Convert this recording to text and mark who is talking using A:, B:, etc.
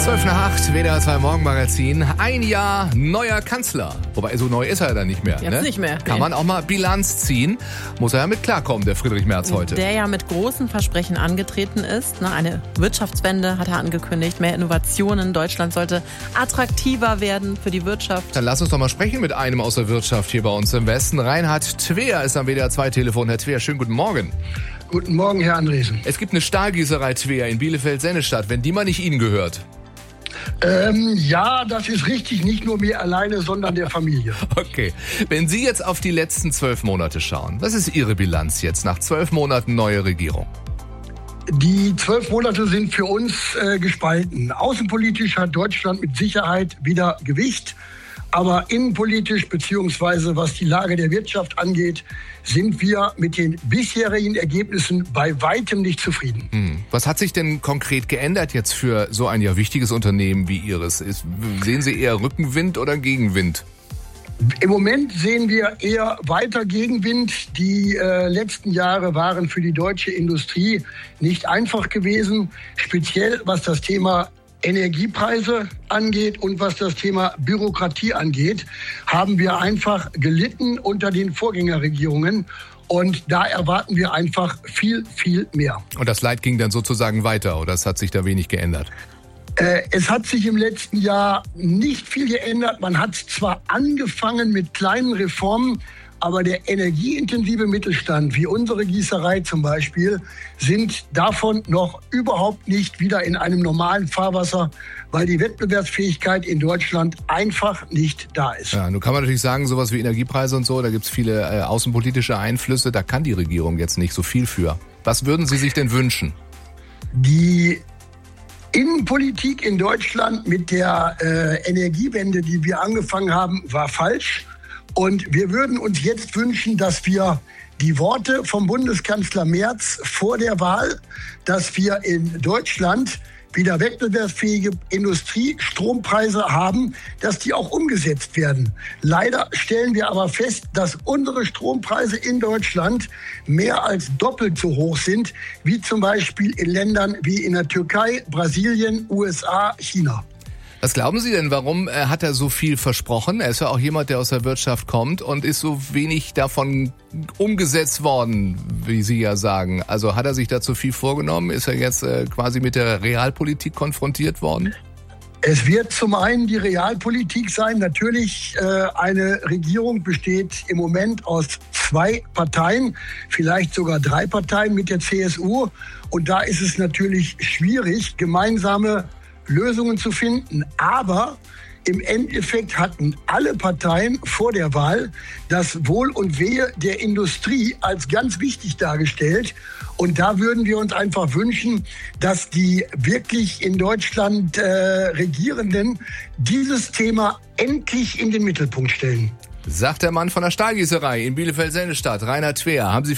A: 12:08, WDR 2 Morgenmagazin. Ein Jahr neuer Kanzler. Wobei, so neu ist er dann nicht mehr.
B: Jetzt nicht mehr.
A: Kann man auch mal Bilanz ziehen. Muss er ja mit klarkommen, der Friedrich Merz heute.
B: Der ja mit großen Versprechen angetreten ist. Eine Wirtschaftswende hat er angekündigt. Mehr Innovationen. Deutschland sollte attraktiver werden für die Wirtschaft.
A: Dann lass uns doch mal sprechen mit einem aus der Wirtschaft hier bei uns im Westen. Reinhard Twer ist am WDR 2 Telefon. Herr Twer, schönen guten Morgen.
C: Guten Morgen, Herr Andresen.
A: Es gibt eine Stahlgießerei Twer in Bielefeld-Sennestadt. Wenn die mal nicht Ihnen gehört.
C: Ja, das ist richtig. Nicht nur mir alleine, sondern der Familie.
A: Okay. Wenn Sie jetzt auf die letzten 12 Monate schauen, was ist Ihre Bilanz jetzt nach 12 Monaten neue Regierung?
C: Die 12 Monate sind für uns gespalten. Außenpolitisch hat Deutschland mit Sicherheit wieder Gewicht. Aber innenpolitisch beziehungsweise was die Lage der Wirtschaft angeht, sind wir mit den bisherigen Ergebnissen bei weitem nicht zufrieden.
A: Was hat sich denn konkret geändert jetzt für so ein ja wichtiges Unternehmen wie Ihres? Sehen Sie eher Rückenwind oder Gegenwind?
C: Im Moment sehen wir eher weiter Gegenwind. Die letzten Jahre waren für die deutsche Industrie nicht einfach gewesen, speziell was das Thema Energiepreise angeht und was das Thema Bürokratie angeht, haben wir einfach gelitten unter den Vorgängerregierungen. Und da erwarten wir einfach viel, viel mehr.
A: Und das Leid ging dann sozusagen weiter, oder es hat sich da wenig geändert?
C: Es hat sich im letzten Jahr nicht viel geändert. Man hat zwar angefangen mit kleinen Reformen, aber der energieintensive Mittelstand, wie unsere Gießerei zum Beispiel, sind davon noch überhaupt nicht wieder in einem normalen Fahrwasser, weil die Wettbewerbsfähigkeit in Deutschland einfach nicht da ist.
A: Ja, nun kann man natürlich sagen, sowas wie Energiepreise und so, da gibt es viele außenpolitische Einflüsse, da kann die Regierung jetzt nicht so viel für. Was würden Sie sich denn wünschen?
C: Die Innenpolitik in Deutschland mit der Energiewende, die wir angefangen haben, war falsch. Und wir würden uns jetzt wünschen, dass wir die Worte vom Bundeskanzler Merz vor der Wahl, dass wir in Deutschland wieder wettbewerbsfähige Industriestrompreise haben, dass die auch umgesetzt werden. Leider stellen wir aber fest, dass unsere Strompreise in Deutschland mehr als doppelt so hoch sind, wie zum Beispiel in Ländern wie in der Türkei, Brasilien, USA, China.
A: Was glauben Sie denn, warum hat er so viel versprochen? Er ist ja auch jemand, der aus der Wirtschaft kommt und ist so wenig davon umgesetzt worden, wie Sie ja sagen. Also hat er sich dazu viel vorgenommen? Ist er jetzt quasi mit der Realpolitik konfrontiert worden?
C: Es wird zum einen die Realpolitik sein. Natürlich, eine Regierung besteht im Moment aus 2 Parteien, vielleicht sogar 3 Parteien mit der CSU. Und da ist es natürlich schwierig, gemeinsame Lösungen zu finden. Aber im Endeffekt hatten alle Parteien vor der Wahl das Wohl und Wehe der Industrie als ganz wichtig dargestellt. Und da würden wir uns einfach wünschen, dass die wirklich in Deutschland Regierenden dieses Thema endlich in den Mittelpunkt stellen.
A: Sagt der Mann von der Stahlgießerei in Bielefeld-Sennestadt, Reinhard Twer. Haben Sie